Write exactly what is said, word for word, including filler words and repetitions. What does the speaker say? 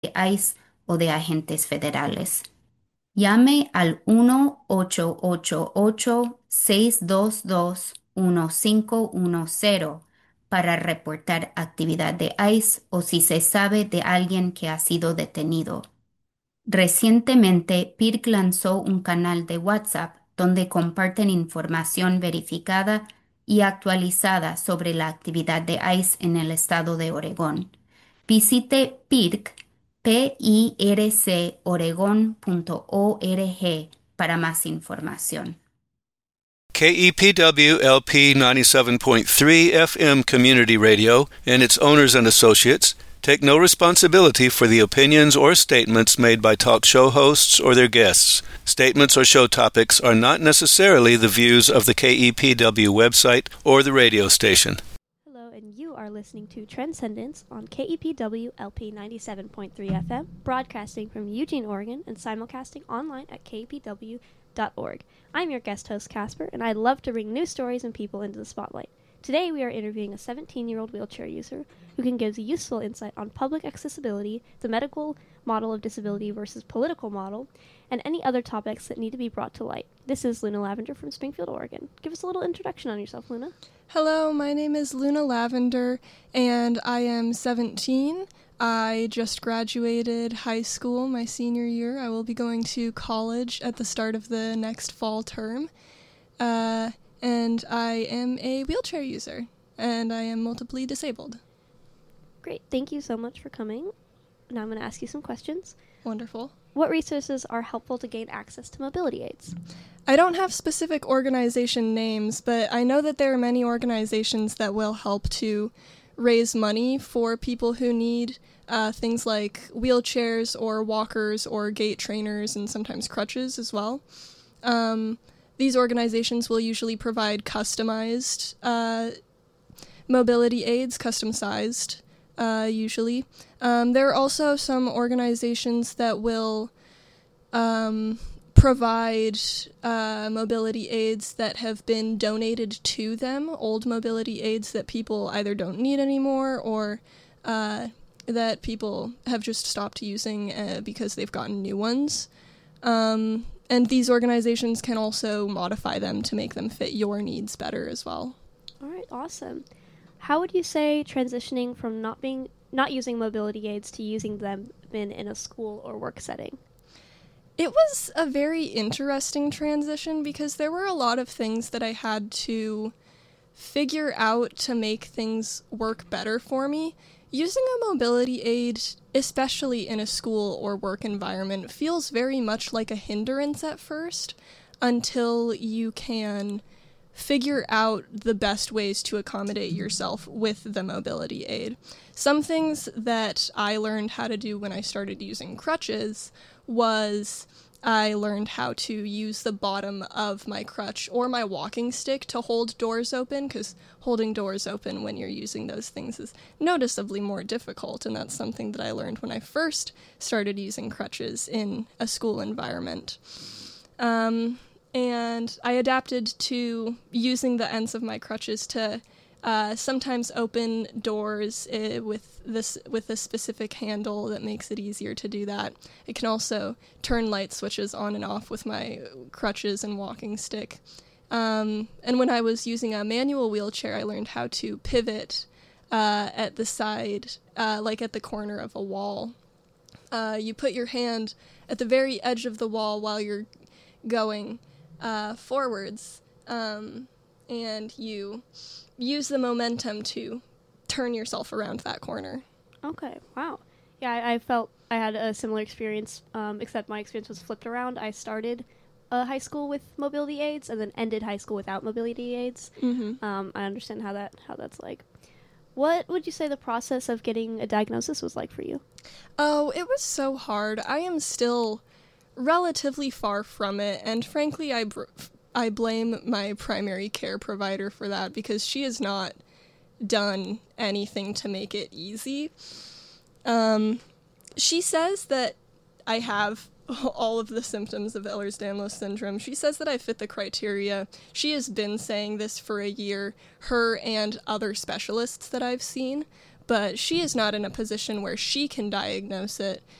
ICE o de agentes federales. Llame al uno ocho ocho ocho, seis dos dos, uno cinco uno cero para reportar actividad de ICE o si se sabe de alguien que ha sido detenido. Recientemente, P I R C lanzó un canal de WhatsApp donde comparten información verificada y actualizada sobre la actividad de ICE en el estado de Oregón. Visite P I R C, P I R C oregón punto org para más información. K E P W L P ninety-seven point three F M Community Radio and its owners and associates take no responsibility for the opinions or statements made by talk show hosts or their guests. Statements or show topics are not necessarily the views of the K E P W website or the radio station. Hello, and you are listening to Transcendence on K E P W L P ninety-seven point three F M, broadcasting from Eugene, Oregon, and simulcasting online at k e p w dot org. I'm your guest host, Casper, and I'd love to bring new stories and people into the spotlight. Today we are interviewing a seventeen-year-old wheelchair user who can give useful insight on public accessibility, the medical model of disability versus political model, and any other topics that need to be brought to light. This is Luna Lavender from Springfield, Oregon. Give us a little introduction on yourself, Luna. Hello, my name is Luna Lavender, and I am seventeen. I just graduated high school my senior year. I will be going to college at the start of the next fall term. Uh, and I am a wheelchair user, and I am multiply disabled. Great. Thank you so much for coming. Now I'm going to ask you some questions. Wonderful. What resources are helpful to gain access to mobility aids? I don't have specific organization names, but I know that there are many organizations that will help to raise money for people who need uh, things like wheelchairs or walkers or gait trainers and sometimes crutches as well. Um, these organizations will usually provide customized uh, mobility aids, custom-sized, uh, usually. Um, there are also some organizations that will um, provide uh, mobility aids that have been donated to them, old mobility aids that people either don't need anymore or uh, that people have just stopped using uh, because they've gotten new ones. Um, and these organizations can also modify them to make them fit your needs better as well. All right, awesome. How would you say transitioning from not being not using mobility aids to using them been in a school or work setting? It was a very interesting transition because there were a lot of things that I had to figure out to make things work better for me. Using a mobility aid, especially in a school or work environment, feels very much like a hindrance at first until you can figure out the best ways to accommodate yourself with the mobility aid. Some things that I learned how to do when I started using crutches was I learned how to use the bottom of my crutch or my walking stick to hold doors open, because holding doors open when you're using those things is noticeably more difficult, and that's something that I learned when I first started using crutches in a school environment. Um, and I adapted to using the ends of my crutches to Uh, sometimes open doors uh, with this with a specific handle that makes it easier to do that. It can also turn light switches on and off with my crutches and walking stick. Um, and when I was using a manual wheelchair, I learned how to pivot uh, at the side, uh, like at the corner of a wall. Uh, you put your hand at the very edge of the wall while you're going uh, forwards, um, and you use the momentum to turn yourself around that corner. Okay, wow. Yeah, I, I felt I had a similar experience, um, except my experience was flipped around. I started uh, high school with mobility aids and then ended high school without mobility aids. Mm-hmm. Um, I understand how that how that's like. What would you say the process of getting a diagnosis was like for you? Oh, it was so hard. I am still relatively far from it, and frankly, I... Br- I blame my primary care provider for that because she has not done anything to make it easy. Um, she says that I have all of the symptoms of Ehlers-Danlos syndrome. She says that I fit the criteria. She has been saying this for a year, her and other specialists that I've seen. but she is not in a position where she can diagnose it.